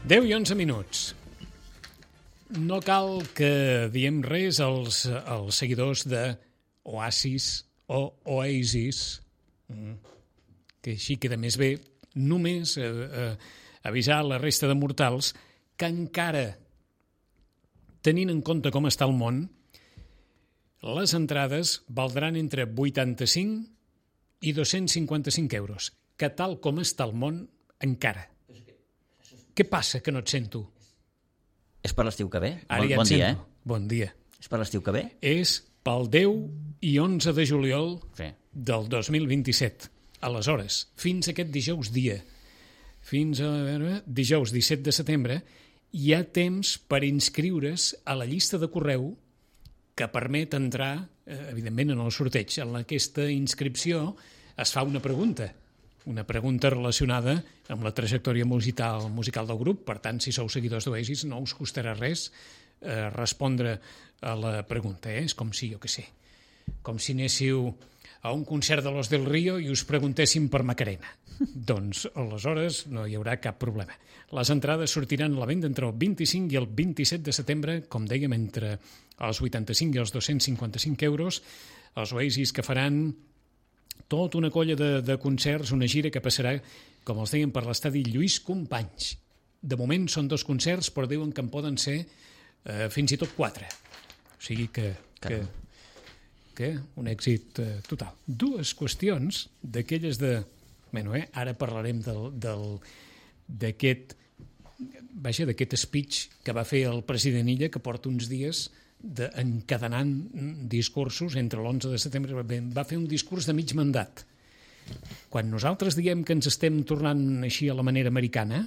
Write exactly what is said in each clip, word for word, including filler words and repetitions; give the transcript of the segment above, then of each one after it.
deu i onze minuts. No cal que diem res als, als seguidors de Oasis o Oasis, que així queda més bé, només eh, eh, avisar la resta de mortals que encara, tenint en compte com està el món, les entrades valdran entre vuitanta-cinc i dos-cents cinquanta-cinc euros, que tal com està el món, encara. Què passa que no et sento? És per l'estiu que ve? Ara bon, ja et bon dia, sento. eh? Bon dia. És per l'estiu que ve? És pel deu i onze de juliol Sí. del dos mil vint-i-set. Aleshores, fins aquest dijous dia, fins a, a veure, dijous disset de setembre, hi ha temps per inscriure's a la llista de correu que permet entrar, eh, evidentment, en el sorteig. En aquesta inscripció es fa una pregunta, una pregunta relacionada amb la trajectòria musical, musical del grup. Per tant, si sou seguidors d'Oasis, no us costarà res eh, respondre a la pregunta. Eh? És com si, jo què sé, com si anéssiu a un concert de Los del Río i us preguntéssim per Macarena. Doncs, aleshores, no hi haurà cap problema. Les entrades sortiran a la venda entre el vint-i-cinc i el vint-i-set de setembre, com dèiem, entre els vuitanta-cinc i els dos-cents cinquanta-cinc euros. Els Oasis que faran tota una colla de, de concerts, una gira que passarà, com els deien, per l'estadi Lluís Companys. De moment són dos concerts, però diuen que en poden ser eh, fins i tot quatre. O sigui que, que, que un èxit eh, total. Dues qüestions d'aquelles de... Bueno, eh, ara parlarem del, del, d'aquest, vaja, d'aquest speech que va fer el president Illa, que porta uns dies de, encadenant discursos entre l'onze de setembre. Va fer un discurs de mig mandat. Quan nosaltres diem que ens estem tornant així a la manera americana,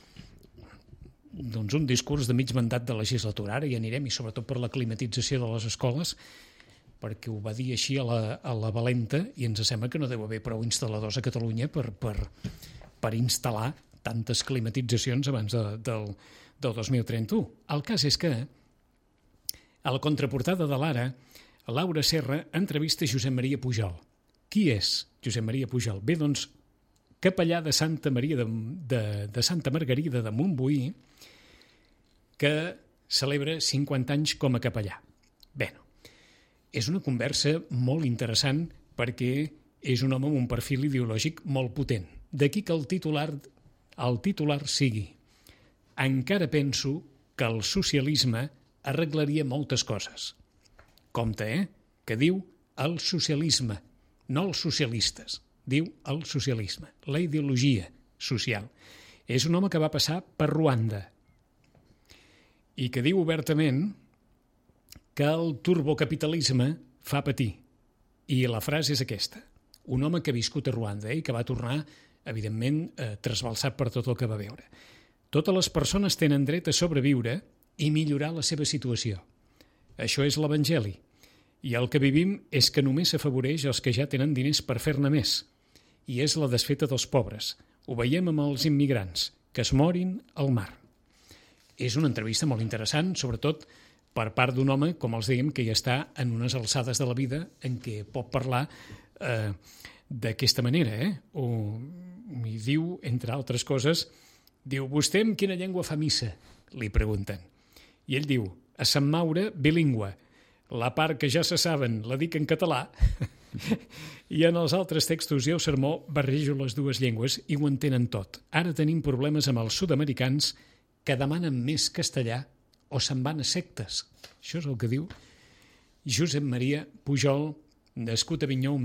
doncs un discurs de mig mandat de legislatura. Ara hi anirem, i sobretot per la climatització de les escoles, perquè ho va dir així a la, a la valenta, i ens sembla que no deu haver prou instal·ladors a Catalunya per, per, per instal·lar tantes climatitzacions abans de, del, del dos mil trenta-u. El cas és que a la contraportada de l'Ara, Laura Serra entrevista Josep Maria Pujol. Qui és Josep Maria Pujol? Bé, doncs, capellà de Santa Maria de, de, de Santa Margarida de Montbuí, que celebra cinquanta anys com a capellà. Bé, és una conversa molt interessant perquè és un home amb un perfil ideològic molt potent. D'aquí que el titular, el titular sigui: encara penso que el socialisme arreglaria moltes coses. Compte, eh? Que diu el socialisme, no els socialistes. Diu el socialisme, la ideologia social. És un home que va passar per Ruanda i que diu obertament que el turbocapitalisme fa patir. I la frase és aquesta. Un home que ha viscut a Ruanda eh, i que va tornar, evidentment, eh, trasbalsat per tot el que va veure. Totes les persones tenen dret a sobreviure i millorar la seva situació. Això és l'Evangeli. I el que vivim és que només s'afavoreix els que ja tenen diners per fer-ne més. I és la desfeta dels pobres. Ho veiem amb els immigrants, que es morin al mar. És una entrevista molt interessant, sobretot per part d'un home, com els dèiem, que ja està en unes alçades de la vida en què pot parlar eh, d'aquesta manera. Eh? O, i diu, entre altres coses, diu, vostè amb quina llengua fa missa? Li pregunten. I ell diu, a Sant Maure, bilingüe. La part que ja se saben la dic en català i en els altres textos i el sermó barrejo les dues llengües i ho entenen tot. Ara tenim problemes amb els sud-americans que demanen més castellà o se'n van a sectes. Això és el que diu Josep Maria Pujol, nascut a Avinyó